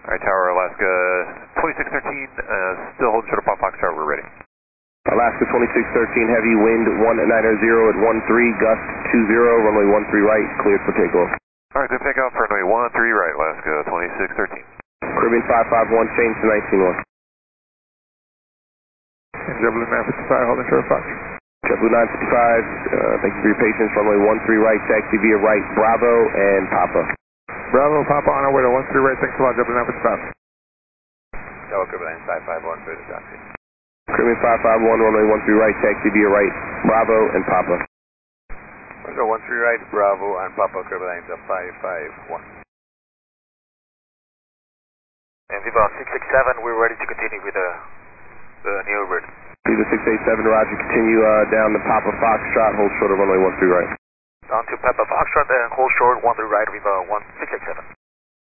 Alright, Tower Alaska 2613, still holding short of Papa Foxtrot, we're ready. Alaska 2613, heavy wind 190 at 13, gust 20, runway 13 right, cleared for takeoff. Alright, good takeoff for runway 13 right, Alaska 2613. Caribbean 551, change to 191. JetBlue 955, holding short of Fox. JetBlue 955, thank you for your patience, runway 13 right, taxi via right, Bravo and Papa. Bravo, Papa on our way to 13 right, thanks a lot, JetBlue 955. Tower Caribbean 551, clear to taxi. Caribbean 551, runway 13 right, taxi via right, Bravo and Papa. Go 13 right, Bravo and Papa, Caribbean 551. And Viva 667, we're ready to continue with the new route. Viva 687, roger, continue down to Papa Foxtrot, hold short of runway 13 right. Down to Papa Foxtrot and hold short 13 right, Viva 687.